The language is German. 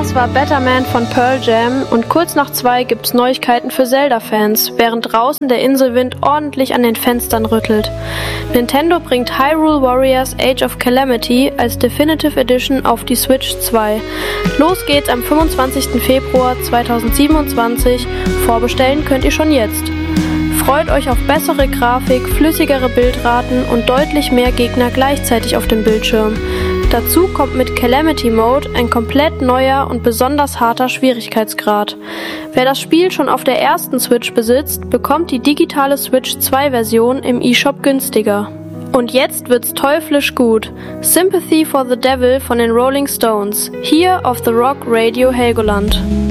Das war Better Man von Pearl Jam und kurz nach 2 gibt's Neuigkeiten für Zelda-Fans, während draußen der Inselwind ordentlich an den Fenstern rüttelt. Nintendo bringt Hyrule Warriors Age of Calamity als Definitive Edition auf die Switch 2. Los geht's am 25. Februar 2027, vorbestellen könnt ihr schon jetzt. Freut euch auf bessere Grafik, flüssigere Bildraten und deutlich mehr Gegner gleichzeitig auf dem Bildschirm. Dazu kommt mit Calamity Mode ein komplett neuer und besonders harter Schwierigkeitsgrad. Wer das Spiel schon auf der ersten Switch besitzt, bekommt die digitale Switch 2 Version im eShop günstiger. Und jetzt wird's teuflisch gut. Sympathy for the Devil von den Rolling Stones, hier auf The Rock Radio Helgoland.